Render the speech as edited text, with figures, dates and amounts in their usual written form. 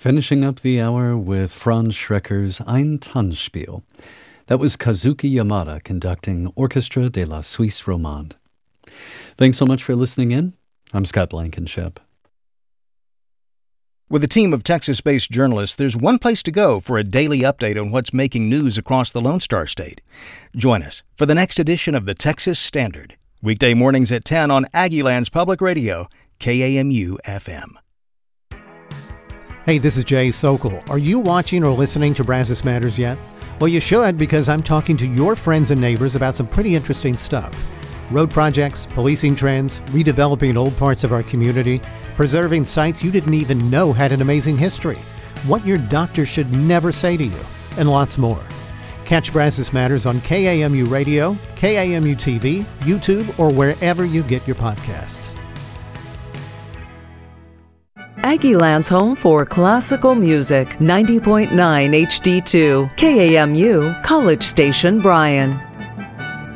Finishing up the hour with Franz Schrecker's Ein Tanzspiel. That was Kazuki Yamada conducting Orchestra de la Suisse Romande. Thanks so much for listening in. I'm Scott Blankenship. With a team of Texas-based journalists, there's one place to go for a daily update on what's making news across the Lone Star State. Join us for the next edition of the Texas Standard, weekday mornings at 10 on Aggieland's Public Radio, KAMU-FM. Hey, this is Jay Sokol. Are you watching or listening to Brazos Matters yet? Well, you should, because I'm talking to your friends and neighbors about some pretty interesting stuff. Road projects, policing trends, redeveloping old parts of our community, preserving sites you didn't even know had an amazing history, what your doctor should never say to you, and lots more. Catch Brazos Matters on KAMU Radio, KAMU TV, YouTube, or wherever you get your podcasts. Aggieland's home for classical music, 90.9 HD2, KAMU, College Station, Bryan.